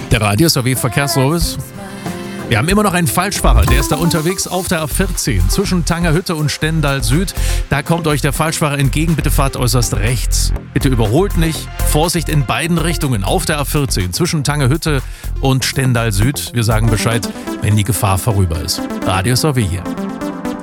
Der Radio SRW Verkehrsservice. Wir haben immer noch einen Falschfahrer, der ist da unterwegs auf der A14 zwischen Tangerhütte und Stendal Süd. Da kommt euch der Falschfahrer entgegen, bitte fahrt äußerst rechts. Bitte überholt nicht. Vorsicht in beiden Richtungen auf der A14 zwischen Tangerhütte und Stendal Süd. Wir sagen Bescheid, wenn die Gefahr vorüber ist. Radio SRW hier.